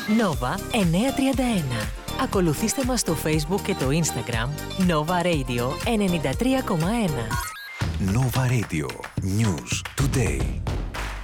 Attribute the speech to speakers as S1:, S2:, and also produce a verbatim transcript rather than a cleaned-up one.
S1: Nova εννιακόσια τριάντα ένα. Ακολουθήστε μας στο Facebook και το Instagram Nova Radio ενενήντα τρία κόμμα ένα.
S2: Nova Radio. News Today.